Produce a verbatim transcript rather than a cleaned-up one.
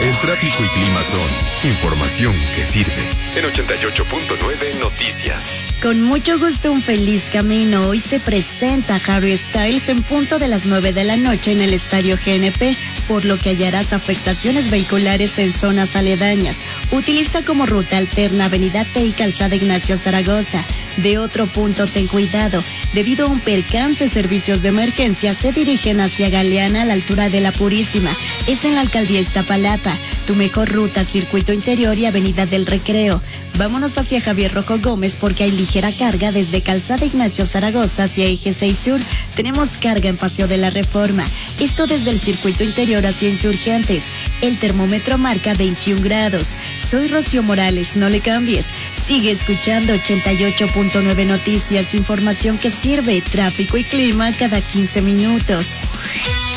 El tráfico y clima son información que sirve. En ochenta y ocho punto nueve Noticias. Con mucho gusto, un feliz camino. Hoy se presenta Harry Styles en punto de las nueve de la noche en el Estadio G N P, por lo que hallarás afectaciones vehiculares en zonas aledañas. Utiliza como ruta alterna Avenida T y Calzada Ignacio Zaragoza. De otro punto, ten cuidado. Debido a un percance, servicios de emergencia se dirigen hacia Galeana a la altura de La Purísima. Es en la alcaldía Iztapalapa. Tu mejor ruta, Circuito Interior y Avenida del Recreo. Vámonos hacia Javier Rojo Gómez porque hay ligera carga desde Calzada Ignacio Zaragoza hacia Eje seis Sur. Tenemos carga en Paseo de la Reforma. Esto desde el Circuito Interior hacia Insurgentes. El termómetro marca veintiún grados. Soy Rocío Morales, no le cambies. Sigue escuchando ochenta y ocho punto nueve Noticias, información que sirve, tráfico y clima cada quince minutos.